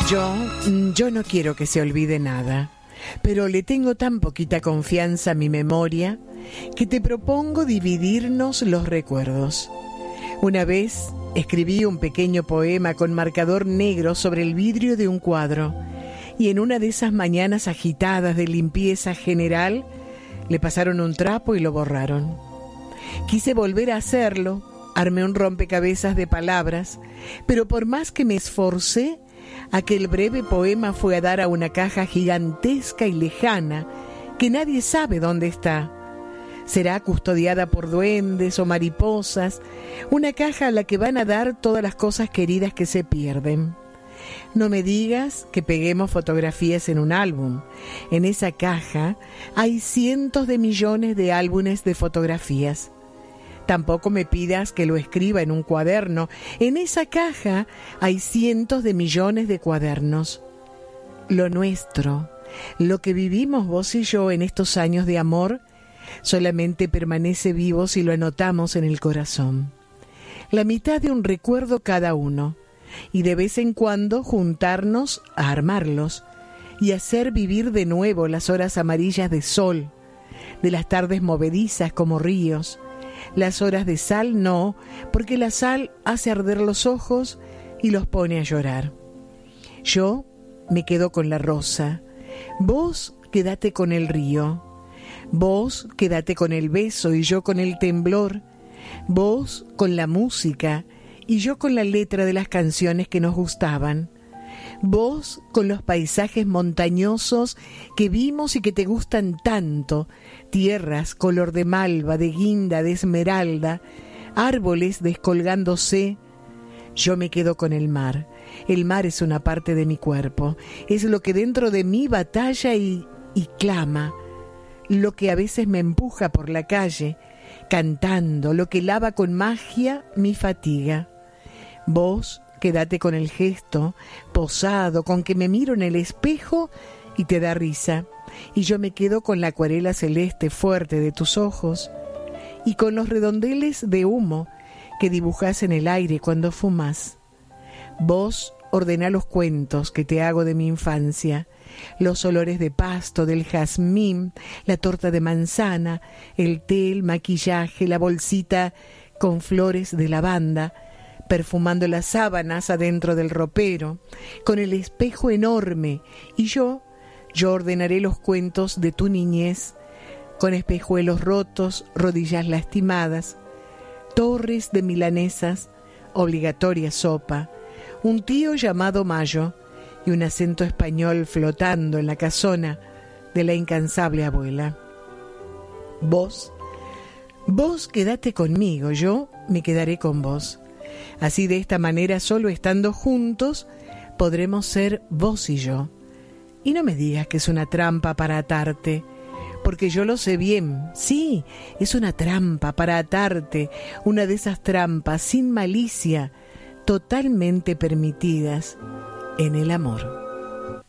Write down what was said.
Yo no quiero que se olvide nada, pero le tengo tan poquita confianza a mi memoria que te propongo dividirnos los recuerdos. Una vez escribí un pequeño poema con marcador negro sobre el vidrio de un cuadro y en una de esas mañanas agitadas de limpieza general le pasaron un trapo y lo borraron. Quise volver a hacerlo, armé un rompecabezas de palabras, pero por más que me esforcé, aquel breve poema fue a dar a una caja gigantesca y lejana que nadie sabe dónde está. Será custodiada por duendes o mariposas, una caja a la que van a dar todas las cosas queridas que se pierden. No me digas que peguemos fotografías en un álbum. En esa caja hay cientos de millones de álbumes de fotografías. Tampoco me pidas que lo escriba en un cuaderno. En esa caja hay cientos de millones de cuadernos. Lo nuestro, lo que vivimos vos y yo en estos años de amor, solamente permanece vivo si lo anotamos en el corazón. La mitad de un recuerdo cada uno, y de vez en cuando juntarnos a armarlos y hacer vivir de nuevo las horas amarillas de sol, de las tardes movedizas como ríos. Las horas de sal no, porque la sal hace arder los ojos y los pone a llorar. Yo me quedo con la rosa, vos quédate con el río, vos quédate con el beso y yo con el temblor, vos con la música y yo con la letra de las canciones que nos gustaban, vos con los paisajes montañosos que vimos y que te gustan tanto, tierras color de malva, de guinda, de esmeralda, árboles descolgándose. Yo me quedo con el mar. El mar es una parte de mi cuerpo, es lo que dentro de mí batalla y clama, lo que a veces me empuja por la calle, cantando, lo que lava con magia mi fatiga. Vos quédate con el gesto posado con que me miro en el espejo y te da risa, y yo me quedo con la acuarela celeste fuerte de tus ojos y con los redondeles de humo que dibujás en el aire cuando fumas. Vos ordená los cuentos que te hago de mi infancia, los olores de pasto, del jazmín, la torta de manzana, el té, el maquillaje, la bolsita con flores de lavanda, perfumando las sábanas adentro del ropero, con el espejo enorme, y yo ordenaré los cuentos de tu niñez, con espejuelos rotos, rodillas lastimadas, torres de milanesas, obligatoria sopa, un tío llamado Mayo y un acento español flotando en la casona de la incansable abuela. Vos quédate conmigo, yo me quedaré con vos. Así, de esta manera, solo estando juntos, podremos ser vos y yo. Y no me digas que es una trampa para atarte, porque yo lo sé bien. Sí, es una trampa para atarte, una de esas trampas sin malicia, totalmente permitidas en el amor.